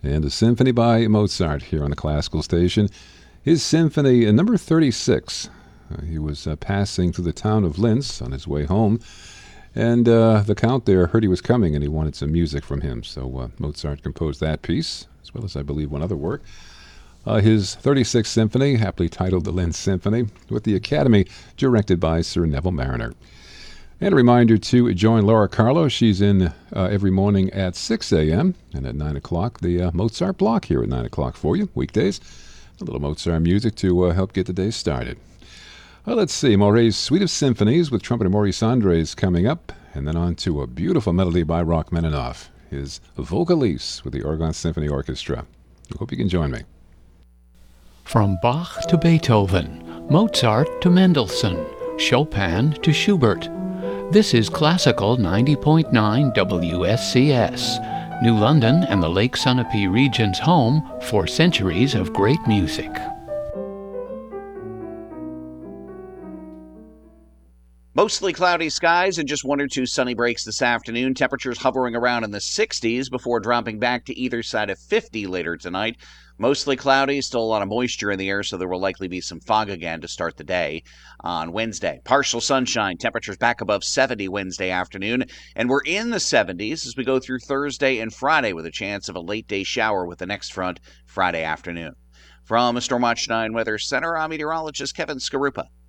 and a symphony by Mozart here on the Classical Station. His symphony number 36. He was passing through the town of Linz on his way home, and the Count there heard he was coming and he wanted some music from him. So Mozart composed that piece, as well as I believe one other work. His 36th symphony, aptly titled the Linz Symphony, with the Academy directed by Sir Neville Marriner. And a reminder to join Laura Carlo. She's in every morning at 6 a.m. and at 9 o'clock, the Mozart block here at 9 o'clock for you, weekdays. A little Mozart music to help get the day started. Well, let's see. Maury's Suite of Symphonies with trumpeter Maurice Andres coming up, and then on to a beautiful melody by Rachmaninoff, his Vocalise with the Oregon Symphony Orchestra. I hope you can join me. From Bach to Beethoven, Mozart to Mendelssohn, Chopin to Schubert. This is Classical 90.9 WSCS, New London and the Lake Sunapee region's home for centuries of great music. Mostly cloudy skies and just one or two sunny breaks this afternoon. Temperatures hovering around in the 60s before dropping back to either side of 50 later tonight. Mostly cloudy, still a lot of moisture in the air, so there will likely be some fog again to start the day on Wednesday. Partial sunshine, temperatures back above 70 Wednesday afternoon, and we're in the 70s as we go through Thursday and Friday with a chance of a late day shower with the next front Friday afternoon. From the Stormwatch 9 Weather Center, I'm meteorologist Kevin Skarupa.